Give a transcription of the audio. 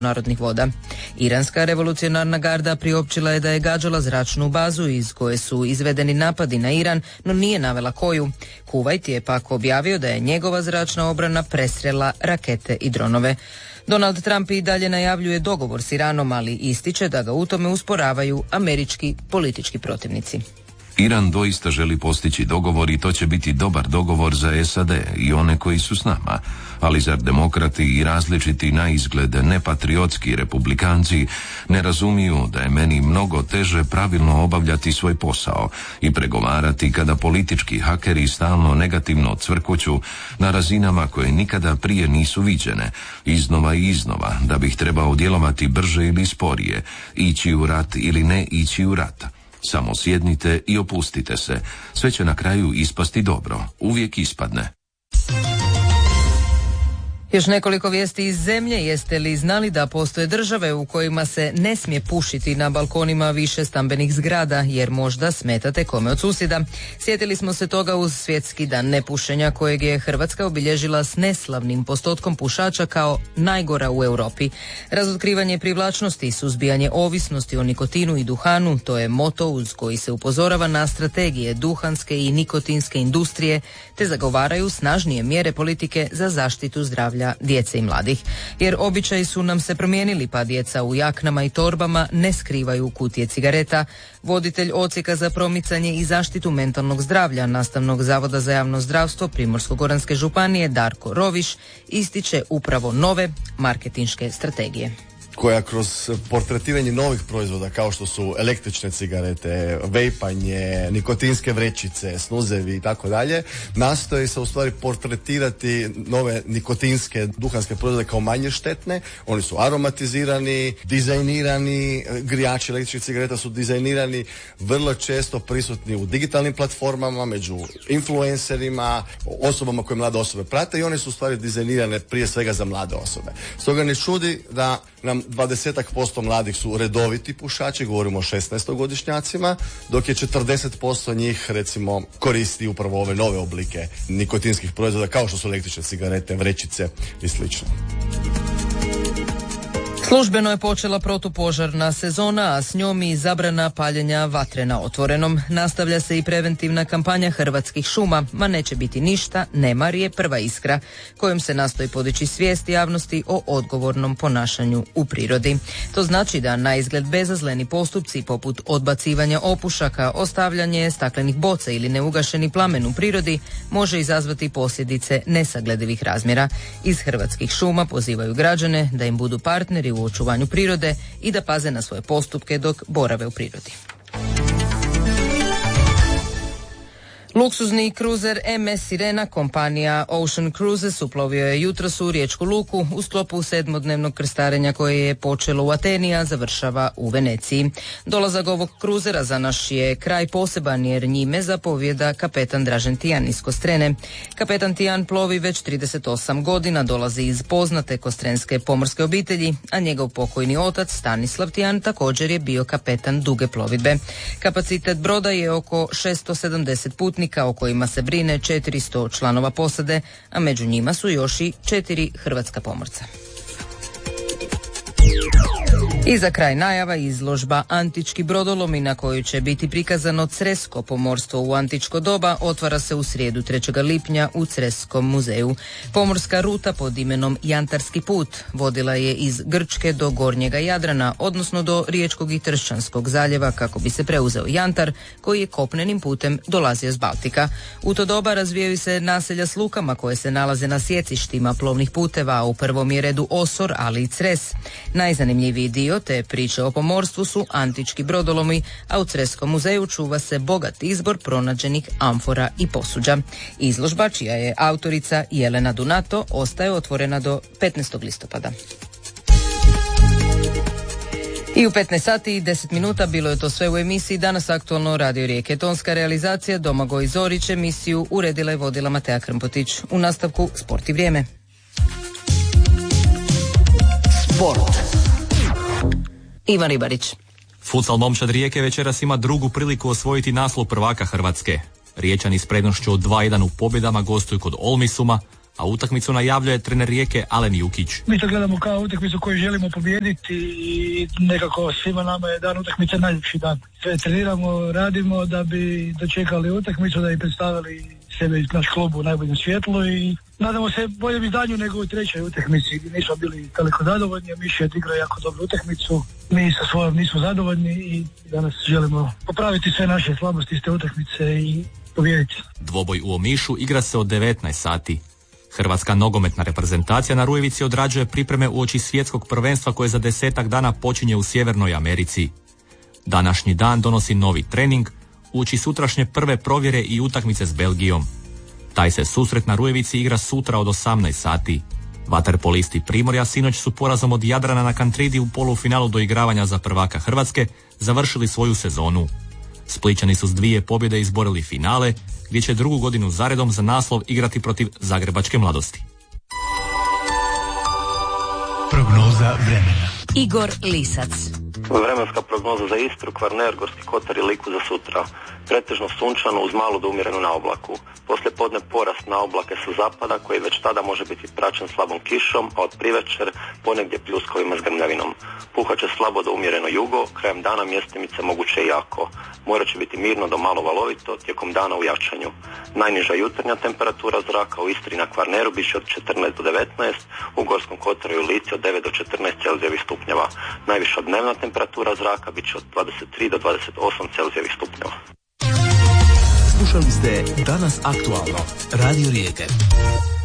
narodnih voda. Iranska revolucionarna garda priopćila je da je gađala zračnu bazu iz koje su izvedeni napadi na Iran, no nije navela koju. Kuvajt je pak objavio da je njegova zračna obrana presrela rakete i dronove. Donald Trump i dalje najavljuje dogovor s Iranom, ali ističe da ga u tome usporavaju američki politički protivnici. Iran doista želi postići dogovor i to će biti dobar dogovor za SAD i one koji su s nama, ali zar demokrati i različiti na izgled nepatriotski republikanci ne razumiju da je meni mnogo teže pravilno obavljati svoj posao i pregovarati kada politički hakeri stalno negativno cvrkuću na razinama koje nikada prije nisu viđene, iznova i iznova, da bih trebao djelovati brže ili sporije, ići u rat ili ne ići u rat. Samo sjednite i opustite se. Sve će na kraju ispasti dobro. Uvijek ispadne. Još nekoliko vijesti iz zemlje. Jeste li znali da postoje države u kojima se ne smije pušiti na balkonima više stambenih zgrada jer možda smetate kome od susjeda? Sjetili smo se toga uz Svjetski dan nepušenja kojeg je Hrvatska obilježila s neslavnim postotkom pušača kao najgora u Europi. Razotkrivanje privlačnosti i suzbijanje ovisnosti o nikotinu i duhanu, to je moto uz koji se upozorava na strategije duhanske i nikotinske industrije te zagovaraju snažnije mjere politike za zaštitu zdravlja djece i mladih. Jer običaji su nam se promijenili, pa djeca u jaknama i torbama ne skrivaju kutije cigareta. Voditelj Odsjeka za promicanje i zaštitu mentalnog zdravlja Nastavnog zavoda za javno zdravstvo Primorsko-goranske županije Darko Roviš ističe upravo nove marketinške strategije. Koja kroz portretiranje novih proizvoda kao što su električne cigarete, vejpanje, nikotinske vrećice, snuzevi i tako dalje, nastoji se u stvari portretirati nove nikotinske duhanske proizvode kao manje štetne. Oni su aromatizirani, dizajnirani, grijači električnih cigareta su dizajnirani, vrlo često prisutni u digitalnim platformama, među influencerima, osobama koje mlade osobe prate i one su u stvari dizajnirane prije svega za mlade osobe. Stoga ne čudi da nam 20% mladih su redoviti pušači, govorimo o 16-godišnjacima, dok je 40% njih recimo koristi upravo ove nove oblike nikotinskih proizvoda kao što su električne cigarete, vrećice i slično. Službeno je počela protupožarna sezona, a s njom i zabrana paljenja vatre na otvorenom. Nastavlja se i preventivna kampanja Hrvatskih šuma, ma neće biti ništa, nemar je prva iskra, kojom se nastoji podići svijest javnosti o odgovornom ponašanju u prirodi. To znači da na izgled bezazleni postupci poput odbacivanja opušaka, ostavljanje staklenih boca ili neugašeni plamen u prirodi može izazvati posljedice nesagledivih razmjera. Iz Hrvatskih šuma pozivaju građane da im budu partneri u očuvanju prirode i da paze na svoje postupke dok borave u prirodi. Luksuzni kruzer MS Sirena kompanija Ocean Cruises uplovio je jutros u Riječku luku u sklopu 7-dnevnog krstarenja koje je počelo u Ateni, a završava u Veneciji. Dolazak ovog kruzera za naš je kraj poseban jer njime zapovijeda kapetan Dražen Tijan iz Kostrene. Kapetan Tijan plovi već 38 godina, dolazi iz poznate kostrenske pomorske obitelji, a njegov pokojni otac Stanislav Tijan također je bio kapetan duge plovidbe. Kapacitet broda je oko 670 putnika o kojima se brine 400 članova posade, a među njima su još i 4 hrvatska pomorca. I za kraj najava izložba Antički brodolomi na kojoj će biti prikazano Cresko pomorstvo u antičko doba otvara se u srijedu 3. lipnja u Creskom muzeju. Pomorska ruta pod imenom Jantarski put vodila je iz Grčke do Gornjega Jadrana, odnosno do Riječkog i Tršćanskog zaljeva kako bi se preuzeo Jantar koji je kopnenim putem dolazio s Baltika. U to doba razvijaju se naselja s lukama koje se nalaze na sjecištima plovnih puteva, a u prvom je redu Osor, ali i Cres. Najzanimljiviji dio te priče o pomorstvu su antički brodolomi, a u Creskom muzeju čuva se bogat izbor pronađenih amfora i posuđa. Izložba, čija je autorica Jelena Dunato, ostaje otvorena do 15. listopada. I u 15 sati i 10 minuta bilo je to sve u emisiji Danas aktualno Radio Rijeke. Tonska realizacija Domagoj Zorić, emisiju uredila i vodila Matea Krmpotić. U nastavku Sport i vrijeme. Sport. Ivan Ribarić. Futsal momčad Rijeke večeras ima drugu priliku osvojiti naslov prvaka Hrvatske. Riječani s prednošću od 2-1 u pobjedama gostuju kod Olmisuma, a utakmicu najavljuje trener Rijeke Alen Jukić. Mi to gledamo kao utakmicu koju želimo pobijediti i nekako svima nama je dan utakmice najljepši dan. Sve treniramo, radimo da bi dočekali utakmicu, da bi predstavili sebe i naš klub u najboljem svjetlu i nadamo se boljem izdanju nego u trećoj utakmici gdje nismo bili toliko zadovoljni, a Miša je odigrao jako dobru utakmicu. Mi sa svojom nismo zadovoljni i danas želimo popraviti sve naše slabosti iz te utakmice i pobijediti. Dvoboj u Omišu igra se od 19 sati. Hrvatska nogometna reprezentacija na Rujevici odrađuje pripreme uoči svjetskog prvenstva koje za 10 dana počinje u Sjevernoj Americi. Današnji dan donosi novi trening, uoči sutrašnje prve provjere i utakmice s Belgijom. Taj se susret na Rujevici igra sutra od 18 sati. Vaterpolisti Primorja sinoć su porazom od Jadrana na Kantridi u polufinalu doigravanja za prvaka Hrvatske završili svoju sezonu. Splićani su s 2 pobjede izborili finale, gdje će drugu godinu zaredom za naslov igrati protiv Zagrebačke Mladosti. Prognoza vremena. Igor Lisac. Vremenska prognoza za Istru, Kvarner, Gorski kotar i Liku za sutra. Pretežno sunčano uz malu do umjerenu naoblaku. Poslije podne porast na oblake sa zapada koji već tada može biti praćen slabom kišom, a od privečer ponegdje pljuskovima s grmljavinom. Puhaće slabo do umjereno jugo, krajem dana mjestimice moguće i jako. More će biti mirno do malo valovito, tijekom dana u jačanju. Najniža jutarnja temperatura zraka u Istri na Kvarneru biće od 14 do 19, u Gorskom kotaru i Lici od 9 do 14 Celzijevih stupnjeva. Najviša dnevna temperatura zraka biće od 23 do 28 Celzijevih stupnjeva. Slušali ste Danas aktualno, Radio Rijeke.